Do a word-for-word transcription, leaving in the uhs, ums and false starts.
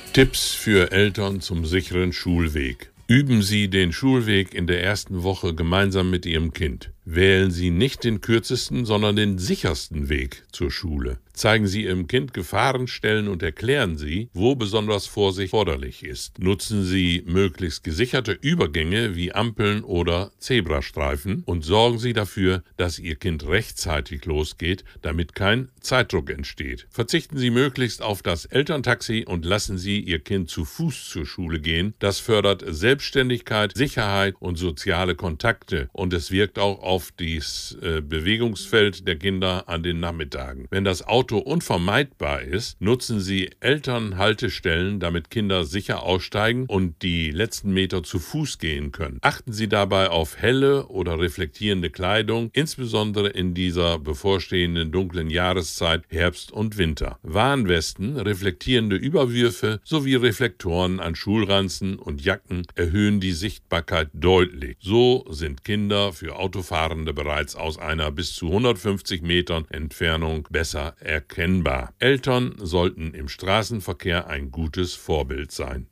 Tipps für Eltern zum sicheren Schulweg. Üben Sie den Schulweg in der ersten Woche gemeinsam mit Ihrem Kind. Wählen Sie nicht den kürzesten, sondern den sichersten Weg zur Schule. Zeigen Sie Ihrem Kind Gefahrenstellen und erklären Sie, wo besonders Vorsicht erforderlich ist. Nutzen Sie möglichst gesicherte Übergänge wie Ampeln oder Zebrastreifen und sorgen Sie dafür, dass Ihr Kind rechtzeitig losgeht, damit kein Zeitdruck entsteht. Verzichten Sie möglichst auf das Elterntaxi und lassen Sie Ihr Kind zu Fuß zur Schule gehen. Das fördert Selbstständigkeit, Sicherheit und soziale Kontakte und es wirkt auch auf das äh, Bewegungsfeld der Kinder an den Nachmittagen. Wenn das Auto unvermeidbar ist, nutzen Sie Elternhaltestellen, damit Kinder sicher aussteigen und die letzten Meter zu Fuß gehen können. Achten Sie dabei auf helle oder reflektierende Kleidung, insbesondere in dieser bevorstehenden dunklen Jahreszeit Herbst und Winter. Warnwesten, reflektierende Überwürfe sowie Reflektoren an Schulranzen und Jacken erhöhen die Sichtbarkeit deutlich. So sind Kinder für Autofahrende bereits aus einer bis zu hundertfünfzig Metern Entfernung besser erkennbar. Eltern sollten im Straßenverkehr ein gutes Vorbild sein.